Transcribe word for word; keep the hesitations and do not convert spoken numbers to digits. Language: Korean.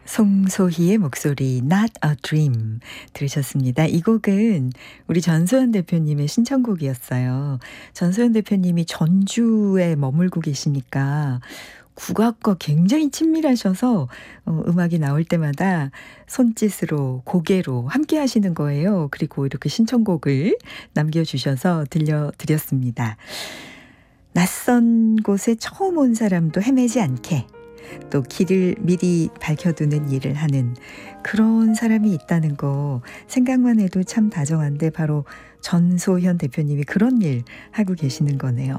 송소희의 목소리 Not a Dream 들으셨습니다. 이 곡은 우리 전소연 대표님의 신청곡이었어요. 전소연 대표님이 전주에 머물고 계시니까 국악과 굉장히 친밀하셔서 어 음악이 나올 때마다 손짓으로 고개로 함께 하시는 거예요. 그리고 이렇게 신청곡을 남겨주셔서 들려드렸습니다. 낯선 곳에 처음 온 사람도 헤매지 않게 또 길을 미리 밝혀두는 일을 하는 그런 사람이 있다는 거 생각만 해도 참 다정한데 바로 전소현 대표님이 그런 일 하고 계시는 거네요.